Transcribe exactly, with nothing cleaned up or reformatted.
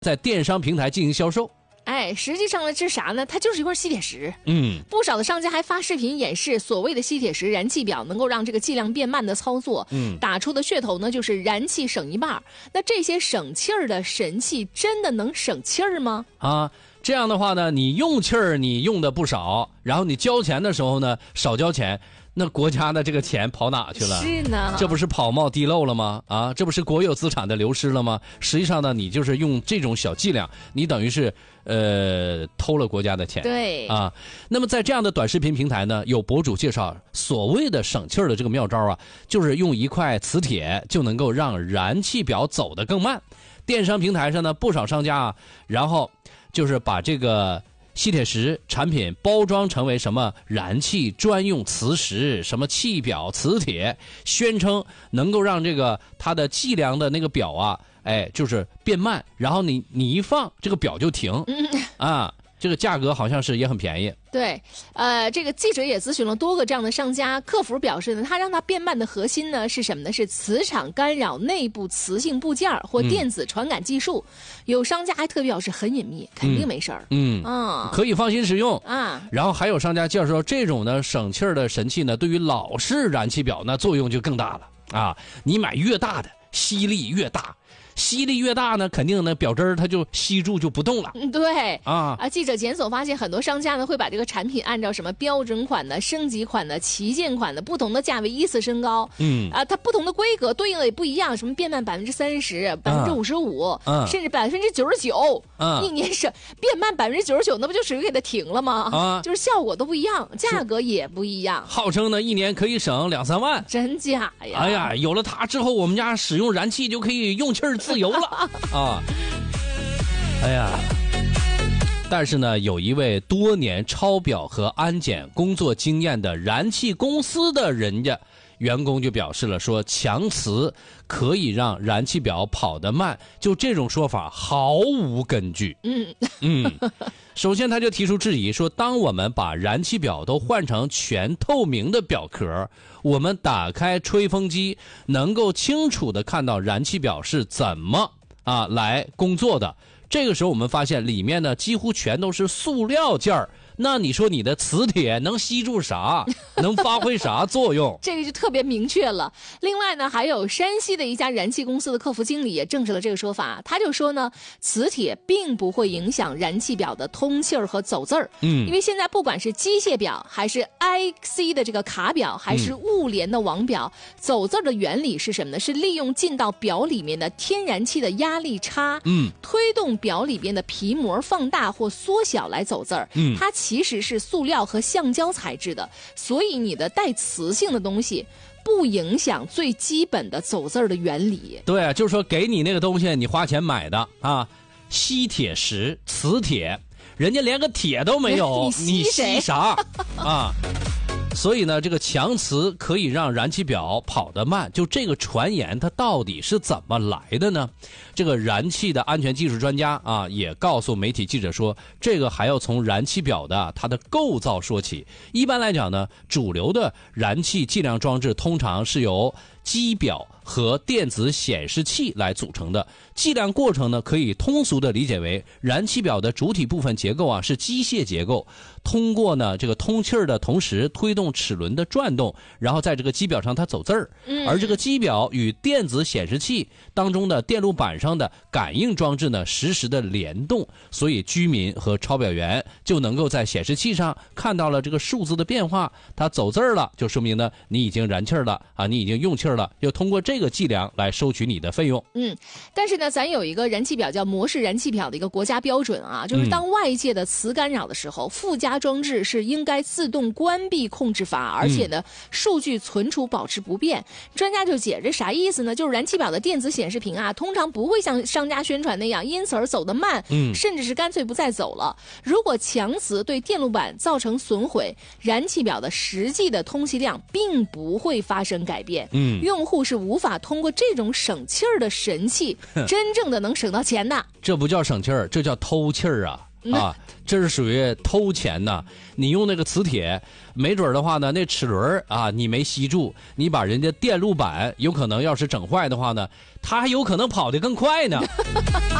在电商平台进行销售。 哎，实际上呢，这是啥呢？它就是一块吸铁石。 嗯， 不少的商家还发视频演示所谓的吸铁石燃气表能够让这个计量变慢的操作。 嗯， 打出的噱头呢，就是燃气省一半。那这些省气儿的神器，真的能省气儿吗？ 啊，这样的话呢，你用气儿你用的不少，然后你交钱的时候呢，少交钱。那国家的这个钱跑哪去了？ 是呢， 这不是跑冒滴漏了吗？啊，这不是国有资产的流失了吗？实际上呢，你就是用这种小伎俩，你等于是呃偷了国家的钱。 对啊，那么在这样的短视频平台呢，有博主介绍，所谓的省气儿的这个妙招啊，就是用一块磁铁就能够让燃气表走得更慢。电商平台上呢，不少商家啊，然后就是把这个吸铁石产品包装成为什么燃气专用磁石，什么气表磁铁，宣称能够让这个它的计量的那个表啊，哎，就是变慢，然后你你一放这个表就停。 嗯啊，这个价格好像是也很便宜。 对，呃，这个记者也咨询了多个这样的商家，客服表示呢，它让它变慢的核心呢是什么呢？是磁场干扰内部磁性部件或电子传感技术。嗯、有商家还特别表示很隐秘，肯定没事儿。 嗯嗯， 可以放心使用啊。 然后还有商家介绍说，这种呢省气儿的神器呢，对于老式燃气表呢作用就更大了啊！你买越大的，吸力越大。吸力越大呢，肯定呢表针儿它就吸住就不动了。 嗯，对啊啊，记者检索发现，很多商家呢会把这个产品按照什么标准款的、升级款的、旗舰款的不同的价位依次升高。 嗯啊，它不同的规格对应的也不一样，什么变慢百分之三十、百分之五十五，甚至百分之九十九，一年省变慢百分之九十九，那不就属于给它停了吗？ 啊， 就是效果都不一样，价格也不一样。 号称呢一年可以省两三万， 真假呀？ 哎呀，有了它之后，我们家使用燃气就可以用气儿自由了啊！哎呀，但是呢，有一位多年抄表和安检工作经验的燃气公司的人家员工就表示了说，强磁可以让燃气表跑得慢，就这种说法毫无根据。 嗯嗯，首先他就提出质疑说，当我们把燃气表都换成全透明的表壳，我们打开吹风机能够清楚地看到燃气表是怎么啊来工作的。这个时候我们发现里面呢几乎全都是塑料件儿，那你说你的磁铁能吸住啥？能发挥啥作用？ 这个就特别明确了。另外呢，还有山西的一家燃气公司的客服经理也证实了这个说法。他就说呢，磁铁并不会影响燃气表的通气儿和走字儿。嗯，因为现在不管是机械表，还是 I C 的这个卡表，还是物联的网表，嗯、走字儿的原理是什么呢？是利用进到表里面的天然气的压力差，嗯，推动表里边的皮膜放大或缩小来走字儿。嗯，它其实是塑料和橡胶材质的，所以你的带磁性的东西不影响最基本的走字的原理。 对，就是说给你那个东西你花钱买的啊，吸铁石、磁铁，人家连个铁都没有，你吸啥啊？所以呢，这个强磁可以让燃气表跑得慢，就这个传言它到底是怎么来的呢？这个燃气的安全技术专家啊，也告诉媒体记者说，这个还要从燃气表的它的构造说起。一般来讲呢，主流的燃气计量装置通常是由机表和电子显示器来组成的。计量过程呢，可以通俗的理解为，燃气表的主体部分结构啊是机械结构，通过呢这个通气儿的同时推动齿轮的转动，然后在这个机表上它走字儿。嗯，而这个机表与电子显示器当中的电路板上的感应装置呢实时的联动，所以居民和抄表员就能够在显示器上看到了这个数字的变化，它走字儿了，就说明呢你已经燃气儿了啊，你已经用气儿了，就通过这个计量来收取你的费用。 嗯，但是呢，咱有一个燃气表叫模式燃气表的一个国家标准啊，就是当外界的磁干扰的时候，嗯、附加装置是应该自动关闭控制阀，而且呢，数据存储保持不变。专家就解释啥意思呢？就是燃气表的电子显示屏啊，通常不会像商家宣传那样因此而走得慢，嗯，甚至是干脆不再走了。如果强磁对电路板造成损毁，燃气表的实际的通气量并不会发生改变。嗯，用户是无法通过这种省气儿的神器真正的能省到钱的。 这不叫省气儿，这叫偷气儿啊！啊，这是属于偷钱呐！你用那个磁铁，没准的话呢，那齿轮啊，你没吸住，你把人家电路板有可能要是整坏的话呢，它还有可能跑得更快呢。